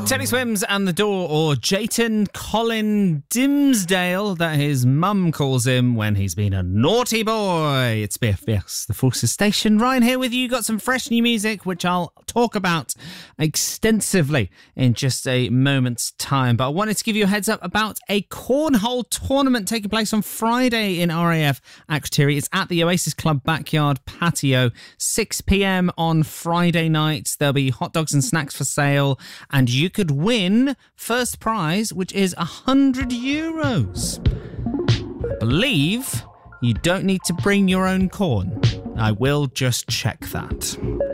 Teddy Swims and the Door, or Jayton Colin Dimsdale, that his mum calls him when he's been a naughty boy. It's BFBS, the Forces Station. Ryan here with you. Got some fresh new music, which I'll talk about extensively in just a moment's time. But I wanted to give you a heads up about a cornhole tournament taking place on Friday in RAF Akrotiri. It's at the Oasis Club backyard patio, 6 p.m. on Friday night. There'll be hot dogs and snacks for sale, and you could win first prize, which is €100. I believe you don't need to bring your own corn. I will just check that.